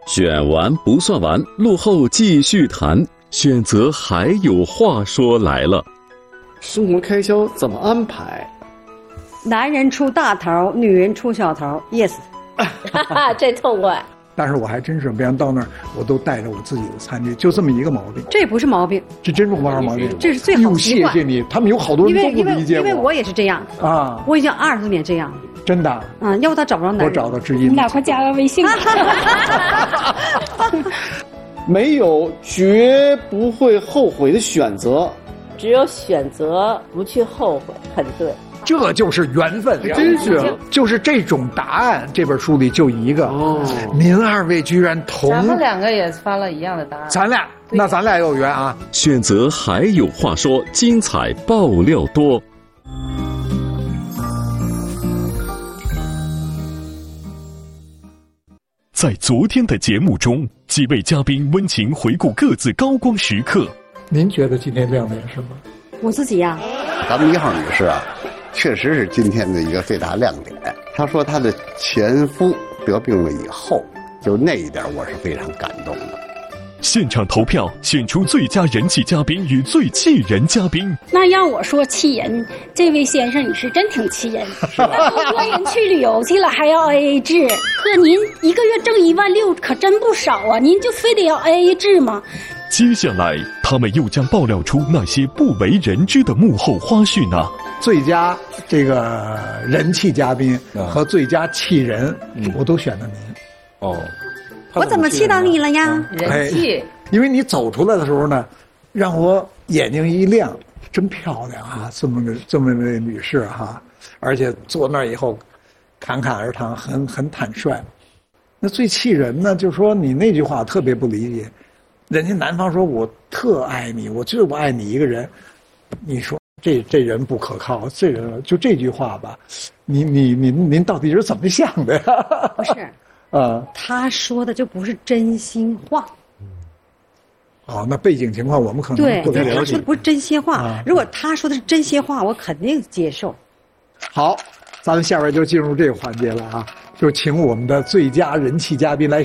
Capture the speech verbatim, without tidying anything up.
选完不算完，路后继续谈。选择还有话说来了。 生活开销怎么安排？ 男人出大头，女人出小头。Yes， 哈哈，这痛快。 但是我还真是，别人到那儿，我都带着我自己的餐具，就这么一个毛病。 这不是毛病， 这真是不是毛病， 这是最好习惯。 谢谢你，他们有好多人都不理解我。 因为因为我也是这样啊， 我已经二十多年这样了。 真的啊？ 嗯，要不他找不着男人。 我找到知音。 你俩快加个微信吧。 没有绝不会后悔的选择， 只有选择不去后悔，很对。 这就是缘分， 真是， 就是这种答案。这本书里就一个。哦，您二位居然同， 咱们两个也发了一样的答案。 咱俩，那咱俩有缘啊！ 选择还有话说，精彩爆料多。 在昨天的节目中，几位嘉宾温情回顾各自高光时刻。 您觉得今天亮点是什么？ 我自己呀、 啊，咱们一号女士啊，确实是今天的一个最大亮点。她说她的前夫得病了以后，就那一点我是非常感动的。 现场投票选出最佳人气嘉宾与最气人嘉宾。 那要我说气人，这位先生你是真挺气人。那么多人去旅游去了还要 A A 制，可您一个月挣一万六，可真不少啊！您就非得要 A A 制吗？ 接下来他们又将爆料出那些不为人知的幕后花絮呢？ 最佳这个人气嘉宾和最佳气人，嗯、我都选了您。 哦。 我怎么气到你了呀？ 人气、 哎，因为你走出来的时候呢，让我眼睛一亮，真漂亮啊！这么个这么位女士哈，而且坐那儿以后，侃侃而谈，很很坦率。那最气人呢，就是说你那句话我特别不理解，人家男方说我特爱你，我就不爱你一个人，你说这这人不可靠，这人就这句话吧，你你您您到底是怎么想的呀？ 不是。 啊， 他说的就不是真心话。 哦，那背景情况我们可能不太了解。 他说的不是真心话、 啊， 如果他说的是真心话，我肯定接受。 好，咱们下边就进入这个环节了啊，就请我们的最佳人气嘉宾来